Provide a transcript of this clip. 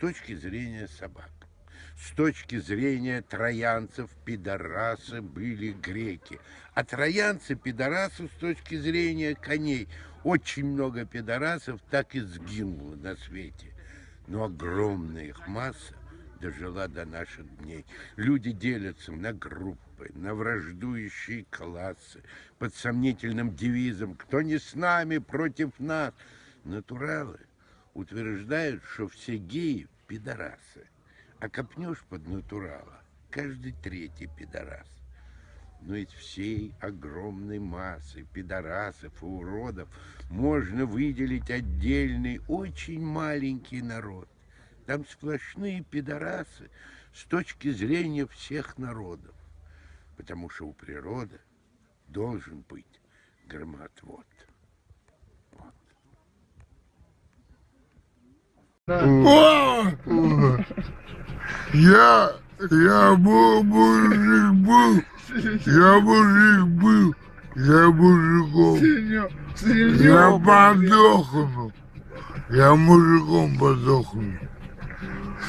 точки зрения собак. С точки зрения троянцев пидорасы были греки. А троянцы-пидорасы с точки зрения коней. Очень много пидорасов так и сгинуло на свете. Но огромная их масса дожила до наших дней. Люди делятся на группы, на враждующие классы, под сомнительным девизом «Кто не с нами, против нас». Натуралы утверждают, что все геи – пидорасы. А копнешь под натурала, каждый третий пидорас. Но из всей огромной массы пидорасов и уродов можно выделить отдельный, очень маленький народ. Там сплошные пидорасы с точки зрения всех народов. Потому что у природы должен быть громоотвод. Вот. Я мужик был, я мужиком. Я подохну, я мужиком подохну.